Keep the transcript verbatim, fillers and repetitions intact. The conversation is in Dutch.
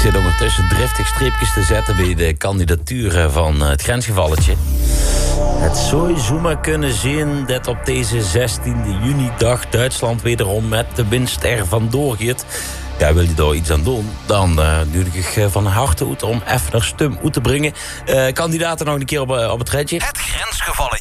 zit ondertussen driftig streepjes te zetten bij de kandidatuur van het grensgevalletje. Het zou zomaar kunnen zien dat op deze zestiende juni-dag Duitsland wederom met de winst er vandoor gaat. Ja, wil je daar iets aan doen, dan uh, duur ik uh, van harte uit om even naar stum uit te brengen. Uh, kandidaten nog een keer op, uh, op het rijtje. Het grensgevalletje.